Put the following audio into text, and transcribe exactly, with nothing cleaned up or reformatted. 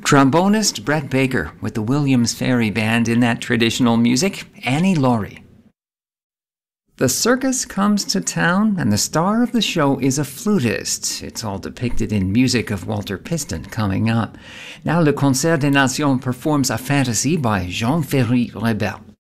Trombonist Brett Baker with the Williams Ferry Band in that traditional music, Annie Laurie. The circus comes to town, and the star of the show is a flutist. It's all depicted in music of Walter Piston coming up. Now, Le Concert des Nations performs a fantasy by Jean Ferry Rebel.